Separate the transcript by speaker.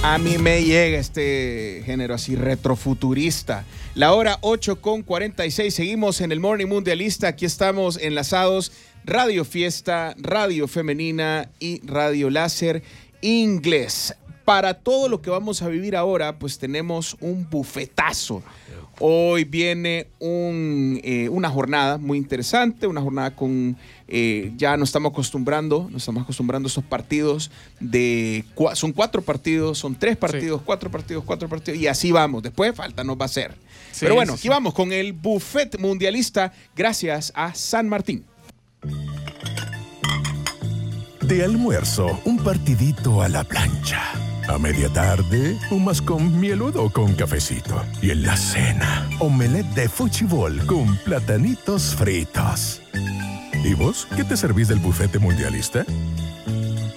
Speaker 1: A mí me llega este género así retrofuturista. La hora 8:46. Seguimos en el Morning Mundialista. Aquí estamos enlazados. Radio Fiesta, Radio Femenina y Radio Láser Inglés. Para todo lo que vamos a vivir ahora, pues tenemos un bufetazo. Hoy viene una jornada muy interesante, una jornada con, ya nos estamos acostumbrando a esos partidos son 4 partidos, son 3 partidos, sí. 4 partidos, y así vamos. Después falta nos va a ser. Sí, pero bueno, aquí vamos con el buffet mundialista gracias a San Martín.
Speaker 2: De almuerzo, un partidito a la plancha. A media tarde, un mascón mieludo con cafecito. Y en la cena, omelette de fuchibol con platanitos fritos. ¿Y vos qué te servís del bufete mundialista?